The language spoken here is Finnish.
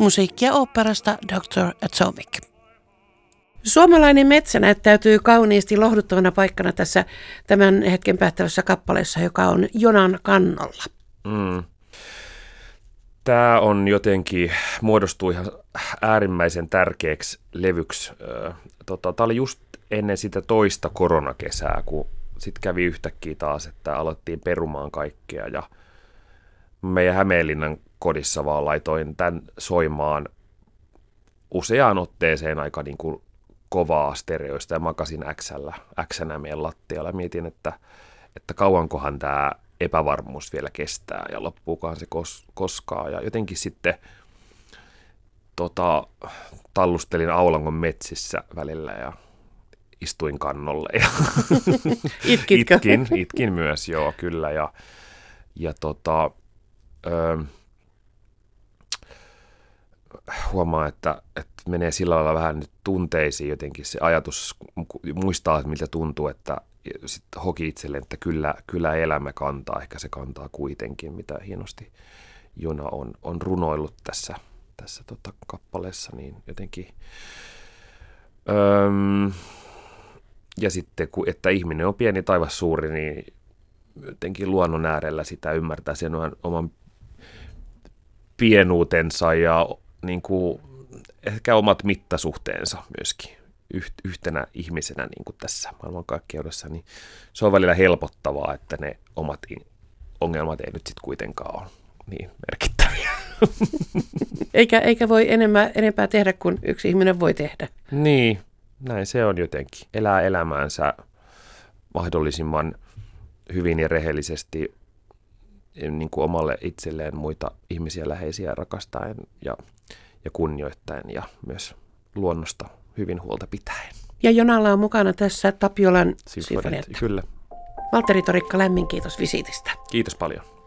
musiikkia oopperasta Dr. Atomic. Suomalainen metsä näyttäytyy kauniisti lohduttavana paikkana tässä tämän hetken päättävässä kappaleessa, joka on Jonan kannolla. Tämä on jotenkin muodostuu ihan äärimmäisen tärkeäksi levyksi. Tämä oli just ennen sitä toista koronakesää, kun sitten kävi yhtäkkiä taas, että alettiin perumaan kaikkea. Ja meidän Hämeenlinnan kodissa vaan laitoin tämän soimaan useaan otteeseen aika niin kuin kovaa stereoista ja makasin X:nä meidän lattialla. Mietin, että kauankohan tämä epävarmuus vielä kestää ja loppuukohan se koskaan. Ja jotenkin sitten tallustelin Aulangon metsissä välillä ja istuin kannolle. Ja Itkitkö? Itkin myös, joo, kyllä. Huomaa, että menee sillä lailla vähän nyt tunteisiin jotenkin se ajatus, muistaa, että miltä tuntuu, että sitten hoki itselleen, että kyllä elämä kantaa, ehkä se kantaa kuitenkin, mitä hienosti Jona on runoillut tässä kappaleessa, niin jotenkin. Ja sitten, että ihminen on pieni, taivas suuri, niin jotenkin luonnon äärellä sitä ymmärtää sen oman pienuutensa ja niin kuin ehkä omat mittasuhteensa myöskin yhtenä ihmisenä niin kuin tässä maailmankaikkeudessa, niin se on välillä helpottavaa, että ne omat ongelmat ei nyt sitten kuitenkaan ole niin merkittäviä. Eikä voi enempää tehdä kuin yksi ihminen voi tehdä. Niin, näin se on jotenkin. Elää elämäänsä mahdollisimman hyvin ja rehellisesti niin kuin omalle itselleen muita ihmisiä, läheisiä rakastaen ja kunnioittaen ja myös luonnosta hyvin huolta pitäen. Ja Jonalla on mukana tässä Tapiolan sinfonietta. Kyllä. Valtteri Torikka, lämmin kiitos visiitistä. Kiitos paljon.